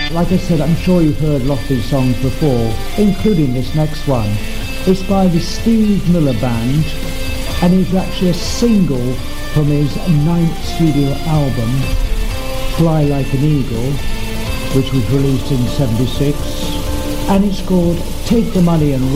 Like I said, I'm sure you've heard a lot of these songs before, including this next one. It's by the Steve Miller Band, and it's actually a single from his 9th studio album, Fly Like an Eagle, which was released in '76, and it's called Take the Money and